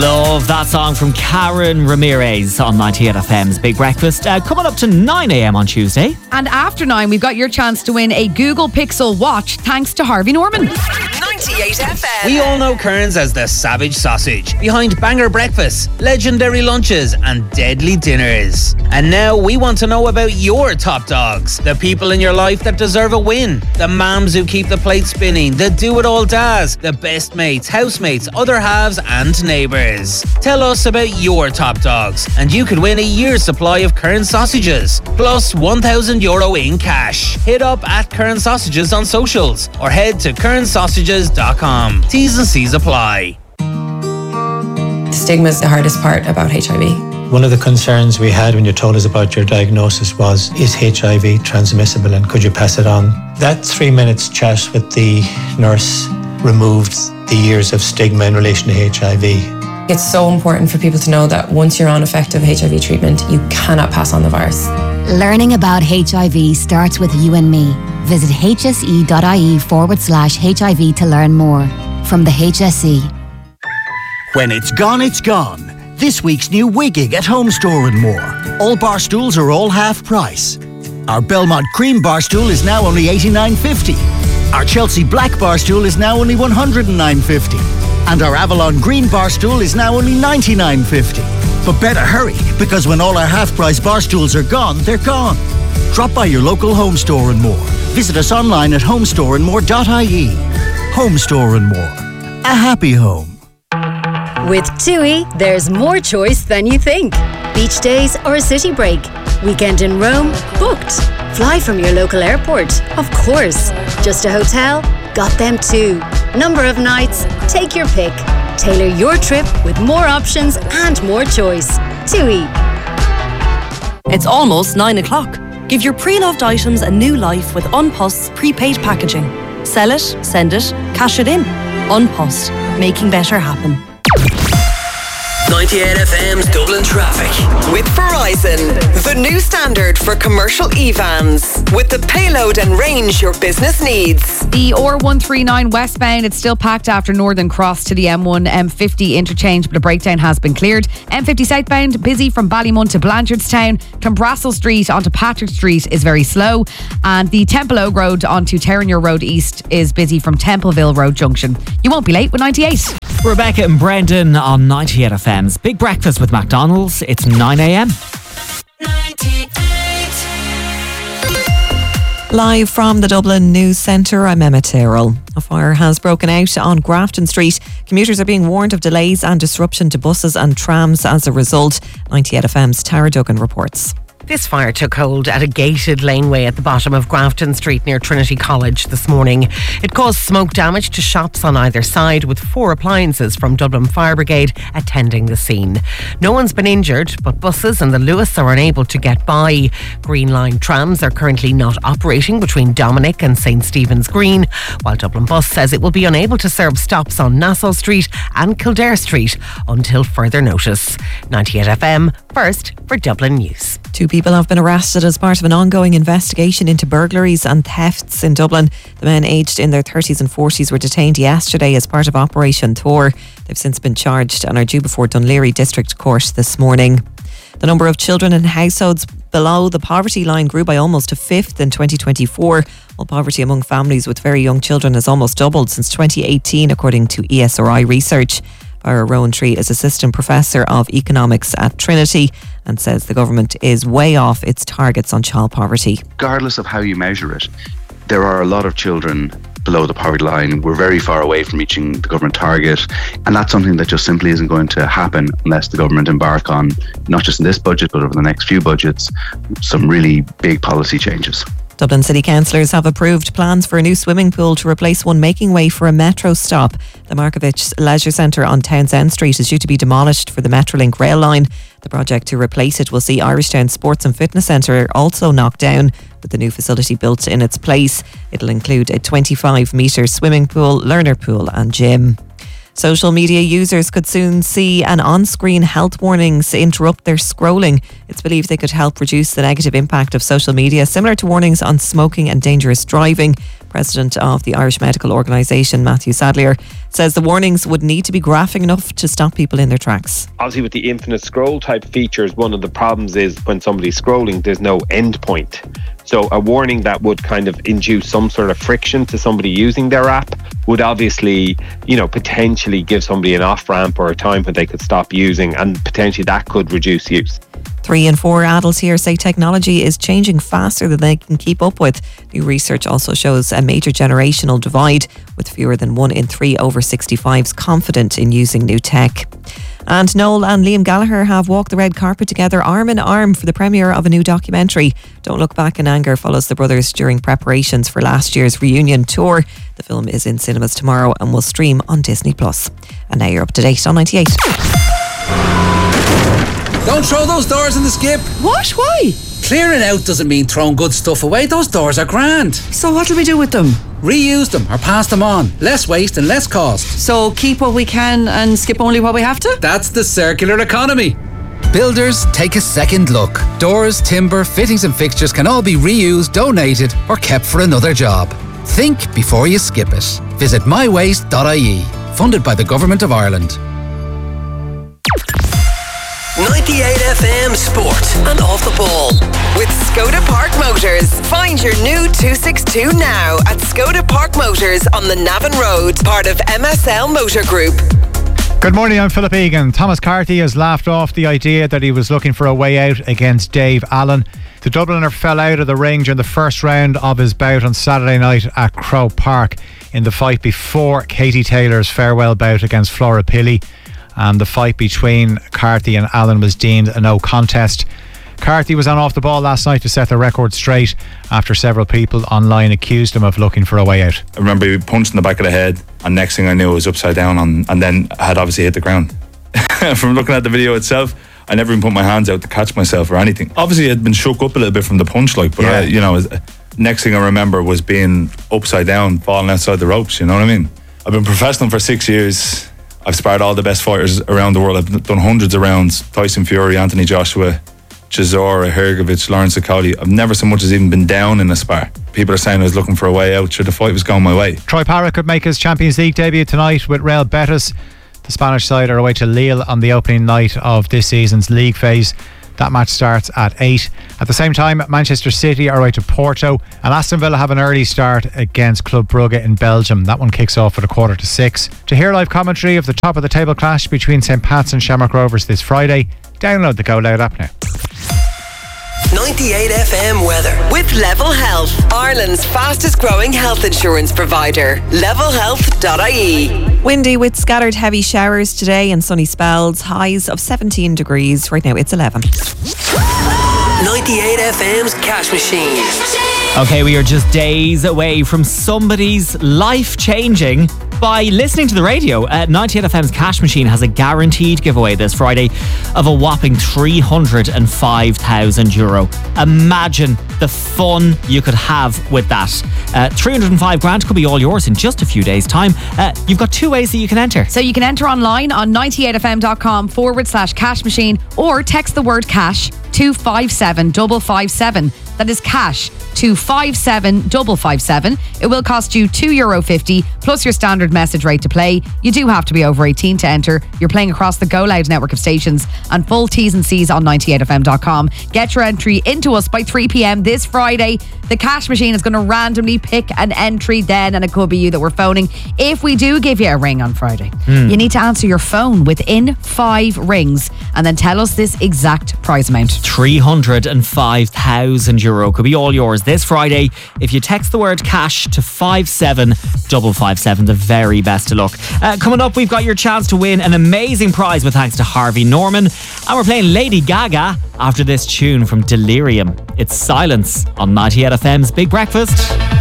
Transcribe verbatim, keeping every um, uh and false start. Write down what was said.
Love that song from Karen Ramirez on ninety-eight F M's Big Breakfast. Uh, coming up to nine a.m. on Tuesday. And after nine, we've got your chance to win a Google Pixel watch thanks to Harvey Norman. ninety-eight F M. We all know Kearns as the savage sausage, behind banger breakfasts, legendary lunches and deadly dinners. And now we want to know about your top dogs, the people in your life that deserve a win, the mums who keep the plate spinning, the do-it-all dads, the best mates, housemates, other halves and neighbours. Tell us about your top dogs and you could win a year's supply of Kearns sausages, plus one thousand euro in cash. Hit up at Kearns Sausages on socials or head to kearns sausages dot com. T's and C's apply. Stigma is the hardest part about H I V. One of the concerns we had when you told us about your diagnosis was, is H I V transmissible and could you pass it on? That three minutes chat with the nurse removed the years of stigma in relation to H I V. It's so important for people to know that once you're on effective H I V treatment, you cannot pass on the virus. Learning about H I V starts with you and me. Visit hse.ie forward slash HIV to learn more. From the H S E. When it's gone, it's gone. This week's new Wigging at Home Store and More. All bar stools are all half price. Our Belmont Cream bar stool is now only eighty-nine fifty. Our Chelsea Black bar stool is now only one hundred nine fifty. And our Avalon Green bar stool is now only ninety-nine fifty. But better hurry, because when all our half-price bar stools are gone, they're gone. Drop by your local Home Store and More. Visit us online at home store and more dot I E. Home Store and More. A happy home. With TUI, there's more choice than you think. Beach days or a city break. Weekend in Rome? Booked. Fly from your local airport? Of course. Just a hotel? Got them too. Number of nights? Take your pick. Tailor your trip with more options and more choice. TUI. It's almost nine o'clock. Give your pre-loved items a new life with Unpost's prepaid packaging. Sell it, send it, cash it in. Unpost, making better happen. ninety-eight F M's Dublin Traffic. With Verizon, the new standard for commercial e-vans. With the payload and range your business needs. The R one thirty-nine westbound, it's still packed after Northern Cross to the M one M fifty interchange, but a breakdown has been cleared. M fifty southbound, busy from Ballymun to Blanchardstown. Clonbrassil Street onto Patrick Street is very slow. And the Temple Oak Road onto Terranure Road East is busy from Templeville Road Junction. You won't be late with ninety-eight. Rebecca and Brendan on ninety-eight F M's Big Breakfast with McDonald's. It's nine a.m. Live from the Dublin News Centre, I'm Emma Tyrrell. A fire has broken out on Grafton Street. Commuters are being warned of delays and disruption to buses and trams as a result. ninety-eight F M's Tara Duggan reports. This fire took hold at a gated laneway at the bottom of Grafton Street near Trinity College this morning. It caused smoke damage to shops on either side, with four appliances from Dublin Fire Brigade attending the scene. No one's been injured, but buses and the Lewis are unable to get by. Green Line trams are currently not operating between Dominic and St Stephen's Green, while Dublin Bus says it will be unable to serve stops on Nassau Street and Kildare Street until further notice. ninety-eight F M, first for Dublin News. Two people have been arrested as part of an ongoing investigation into burglaries and thefts in Dublin. The men aged in their thirties and forties were detained yesterday as part of Operation Thor. They've since been charged and are due before Dunleary District Court this morning. The number of children in households below the poverty line grew by almost a fifth in twenty twenty-four, while poverty among families with very young children has almost doubled since twenty eighteen, according to E S R I research. Bara Rowantree is Assistant Professor of Economics at Trinity and says the government is way off its targets on child poverty. Regardless of how you measure it, there are a lot of children below the poverty line. We're very far away from reaching the government target, and that's something that just simply isn't going to happen unless the government embark on, not just in this budget but over the next few budgets, some really big policy changes. Dublin City Councillors have approved plans for a new swimming pool to replace one making way for a metro stop. The Markovich Leisure Centre on Townsend Street is due to be demolished for the Metrolink rail line. The project to replace it will see Irishtown Sports and Fitness Centre also knocked down, with the new facility built in its place. It'll include a twenty-five metre swimming pool, learner pool and gym. Social media users could soon see an on-screen health warnings interrupt their scrolling. It's believed they could help reduce the negative impact of social media, similar to warnings on smoking and dangerous driving. President of the Irish Medical Organisation, Matthew Sadlier, says the warnings would need to be graphic enough to stop people in their tracks. Obviously, with the infinite scroll type features, one of the problems is when somebody's scrolling, there's no end point. So a warning that would kind of induce some sort of friction to somebody using their app would obviously, you know, potentially give somebody an off-ramp or a time when they could stop using, and potentially that could reduce use. Three in four adults here say technology is changing faster than they can keep up with. New research also shows a major generational divide, with fewer than one in three over sixty-fives confident in using new tech. And Noel and Liam Gallagher have walked the red carpet together arm in arm for the premiere of a new documentary. Don't Look Back in Anger follows the brothers during preparations for last year's reunion tour. The film is in cinemas tomorrow and will stream on Disney Plus. And now you're up to date on ninety-eight. Don't throw those doors in the skip. What? Why? Clearing out doesn't mean throwing good stuff away. Those doors are grand. So what do we do with them? Reuse them or pass them on. Less waste and less cost. So keep what we can and skip only what we have to? That's the circular economy. Builders, take a second look. Doors, timber, fittings and fixtures can all be reused, donated or kept for another job. Think before you skip it. Visit my waste dot I E. Funded by the Government of Ireland. ninety-eight F M Sport and Off the Ball with Skoda Park Motors. Find your new two sixty-two now at Skoda Park Motors on the Navan Road, part of M S L Motor Group. Good morning, I'm Philip Egan. Thomas Carty has laughed off the idea that he was looking for a way out against Dave Allen. The Dubliner fell out of the ring during the first round of his bout on Saturday night at Croke Park in the fight before Katie Taylor's farewell bout against Flora Pilley. And the fight between Carty and Allen was deemed a no contest. Carty was on Off the Ball last night to set the record straight after several people online accused him of looking for a way out. I remember he punched in the back of the head, and next thing I knew I was upside down on, and then had obviously hit the ground. From looking at the video itself, I never even put my hands out to catch myself or anything. Obviously I'd been shook up a little bit from the punch, like, but yeah. I, you know, next thing I remember was being upside down, falling outside the ropes, you know what I mean? I've been professional for six years. I've sparred all the best fighters around the world. I've done hundreds of rounds. Tyson Fury, Anthony Joshua, Chisora, Hergovich, Lawrence Okoli. I've never so much as even been down in a spar. People are saying I was looking for a way out. Sure, the fight was going my way. Troy Parrott could make his Champions League debut tonight with Real Betis. The Spanish side are away to Lille on the opening night of this season's league phase. That match starts at eight. At the same time, Manchester City are away to Porto, and Aston Villa have an early start against Club Brugge in Belgium. That one kicks off at a quarter to six. To hear live commentary of the top of the table clash between St Pat's and Shamrock Rovers this Friday, download the Go Loud app now. ninety-eight F M weather with Level Health, Ireland's fastest growing health insurance provider. level health dot I E. Windy with scattered heavy showers today and sunny spells. Highs of seventeen degrees. Right now it's eleven. ninety-eight F M's Cash Machine. Okay, we are just days away from somebody's life changing by listening to the radio. Uh, ninety-eight F M's Cash Machine has a guaranteed giveaway this Friday of a whopping three hundred five thousand euro. Imagine the fun you could have with that. Uh, three hundred five grand could be all yours in just a few days' time. Uh, you've got two ways that you can enter. So you can enter online on ninety-eight f m dot com forward slash cash machine or text the word cash to five seven five five seven. That is cash to five seven five five seven. It will cost you two euro fifty plus your standard message rate to play. You do have to be over eighteen to enter. You're playing across the Go Loud network of stations, and full T's and C's on ninety-eight f m dot com. Get your entry into us by three p.m. this Friday. The Cash Machine is going to randomly pick an entry then, and it could be you that we're phoning. If we do give you a ring on Friday, mm. you need to answer your phone within five rings and then tell us this exact prize amount. three hundred five thousand euro could be all yours this Friday if you text the word cash to five seven five five seven. The very best of luck. Uh, coming up, we've got your chance to win an amazing prize with thanks to Harvey Norman, and we're playing Lady Gaga after this tune from Delirium. It's Silence on ninety-eight F M's Big Breakfast.